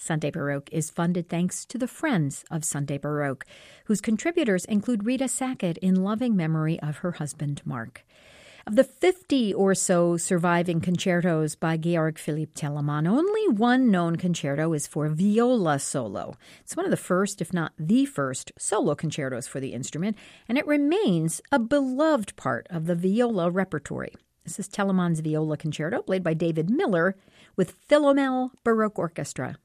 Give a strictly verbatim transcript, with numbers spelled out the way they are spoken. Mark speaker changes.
Speaker 1: Sunday Baroque is funded thanks to the Friends of Sunday Baroque, whose contributors include Rita Sackett in loving memory of her husband, Mark. Of the fifty or so surviving concertos by Georg Philipp Telemann, only one known concerto is for viola solo. It's one of the first, if not the first, solo concertos for the instrument, and it remains a beloved part of the viola repertory. This is Telemann's Viola Concerto, played by David Miller with Philomel Baroque Orchestra.